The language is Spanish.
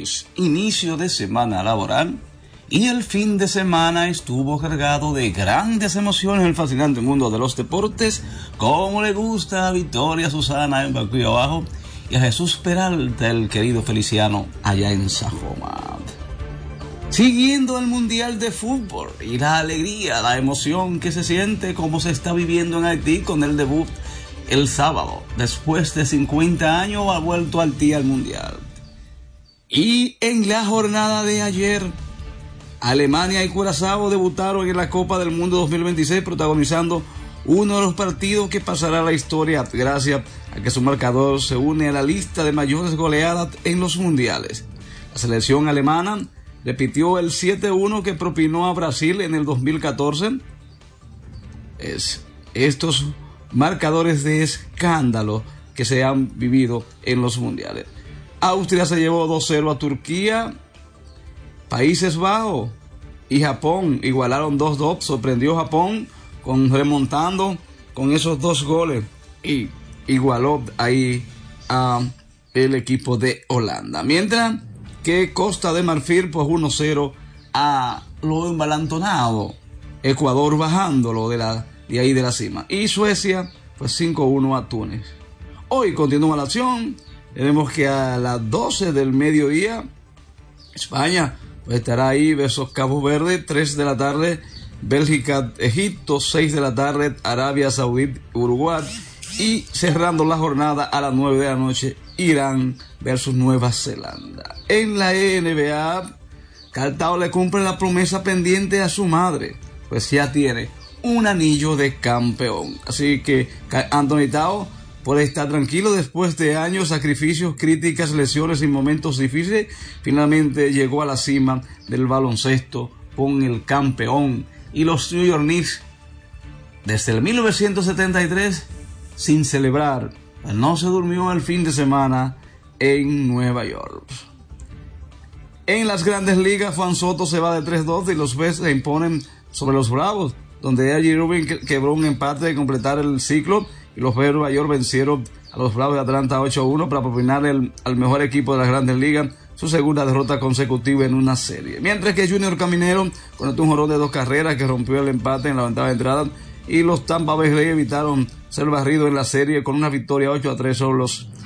lunes, inicio de semana laboral, y el fin de semana estuvo cargado de grandes emociones en el fascinante mundo de los deportes, como le gusta a Victoria Susana en Bacuyo Abajo y a Jesús Peralta, el querido Feliciano, allá en Sajoma. Siguiendo el Mundial de Fútbol y la alegría, la emoción que se siente como se está viviendo en Haití con el debut el sábado. Después de 50 años ha vuelto Haití al Mundial. Y en la jornada de ayer, Alemania y Curazao debutaron en la Copa del Mundo 2026, protagonizando uno de los partidos que pasará a la historia gracias a que su marcador se une a la lista de mayores goleadas en los mundiales. La selección alemana repitió el 7-1 que propinó a Brasil en el 2014. Estos marcadores de escándalo que se han vivido en los mundiales. Austria se llevó 2-0 a Turquía. Países Bajos y Japón igualaron 2-2. Sorprendió Japón remontando con esos 2 goles y igualó ahí a el equipo de Holanda. Mientras que Costa de Marfil pues 1-0 a lo embalantonado Ecuador, bajándolo de ahí de la cima. Y Suecia pues 5-1 a Túnez. Hoy continúa la acción. Tenemos que a las 12 del mediodía España pues estará ahí versus Cabo Verde. 3 de la tarde Bélgica, Egipto. 6 de la tarde Arabia Saudita, Uruguay. Y cerrando la jornada a las 9 de la noche, Irán versus Nueva Zelanda. En la NBA, Karl Towns le cumple la promesa pendiente a su madre, pues ya tiene un anillo de campeón. Así que Anthony Towns puede estar tranquilo después de años, sacrificios, críticas, lesiones y momentos difíciles. Finalmente llegó a la cima del baloncesto con el campeón. Y los New York Knicks, desde el 1973, sin celebrar, no se durmió el fin de semana en Nueva York. En las grandes ligas, Juan Soto se va de 3-2 y los Mets se imponen sobre los Bravos, donde A.J. Rubin quebró un empate de completar el ciclo y los Mets de Nueva York vencieron a los Bravos de Atlanta 8-1 para propinar al mejor equipo de las grandes ligas su segunda derrota consecutiva en una serie. Mientras que Junior Caminero conectó un jonrón de 2 carreras que rompió el empate en la ventana de entrada y los Tampa Bay Rays evitaron ser barridos en la serie con una victoria 8-3 sobre los